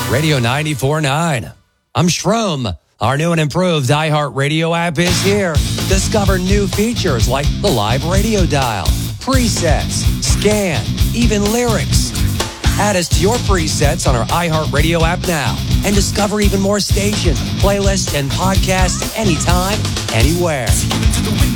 Radio 94.9. I'm Shroom. Our new and improved iHeartRadio app is here. Discover new features like the live radio dial, presets, scan, even lyrics. Add us to your presets on our iHeartRadio app now and discover even more stations, playlists, and podcasts anytime, anywhere.